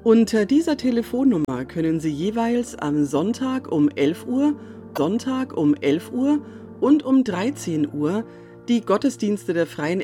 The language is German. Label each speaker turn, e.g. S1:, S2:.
S1: Unter dieser Telefonnummer können Sie jeweils am Sonntag um 11 Uhr, Sonntag um 11 Uhr und um 13 Uhr die Gottesdienste der Freien